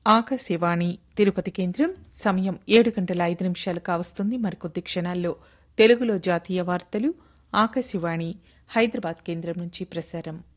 ఆకాశవాణి తిరుపతి కేంద్రం సమయం 7:05 కావస్తుంది. మరికొద్ది క్షణాల్లో తెలుగులో జాతీయ వార్తలు ఆకాశవాణి హైదరాబాద్ కేంద్రం నుంచి ప్రసారం.